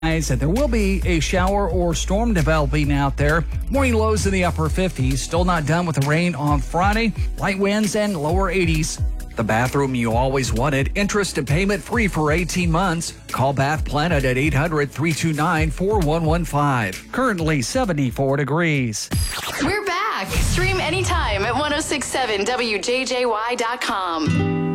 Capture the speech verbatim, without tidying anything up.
And there will be a shower or storm developing out there. Morning lows in the upper fifties. Still not done with the rain on Friday. Light winds and lower eighties. The bathroom you always wanted. Interest and payment free for eighteen months. Call Bath Planet at eight hundred, three two nine, four one one five. Currently seventy-four degrees. We're back. Stream anytime at ten sixty-seven W J J Y dot com.